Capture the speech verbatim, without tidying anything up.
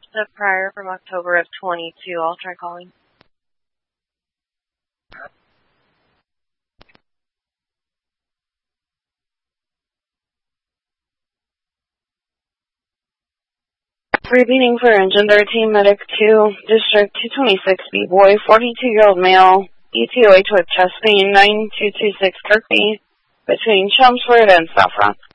The prior from October of twenty-two. I'll try calling. Repeating for engine thirteen, medic two, district two twenty-six, B-boy, forty-two-year-old male, E T O H with chest pain, nine two two six Kirkby, between Chelmsford and Saffron.